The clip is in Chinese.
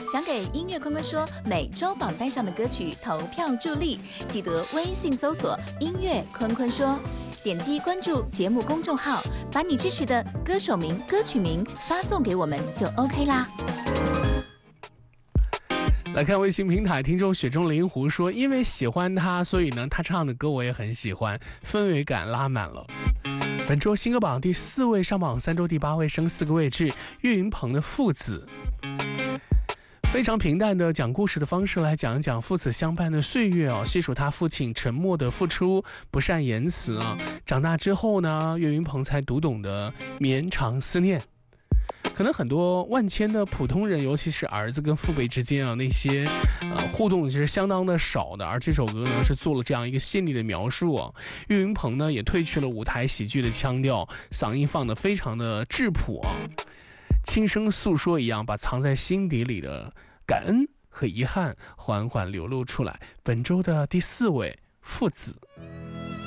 想给音乐坤坤说每周榜单上的歌曲投票助力，记得微信搜索音乐坤坤说，点击关注节目公众号，把你支持的歌手名、歌曲名发送给我们就 OK 啦。 来看微信平台，听众雪中灵狐说，因为喜欢他，所以呢他唱的歌我也很喜欢，氛围感拉满了。本周新歌榜第4位，上榜3周第8位，升4个位置，岳云鹏的父子。非常平淡的讲故事的方式来讲一讲父子相伴的岁月哦，细数他父亲沉默的付出，不善言辞啊。长大之后呢，岳云鹏才读懂得绵长思念。可能很多万千的普通人，尤其是儿子跟父辈之间啊，那些互动是相当的少的。而这首歌呢，是做了这样一个细腻的描述啊。岳云鹏呢，也褪去了舞台喜剧的腔调，嗓音放得非常的质朴啊，轻声诉说一样，把藏在心底里的感恩和遗憾缓缓流露出来。本周的第4位，父子。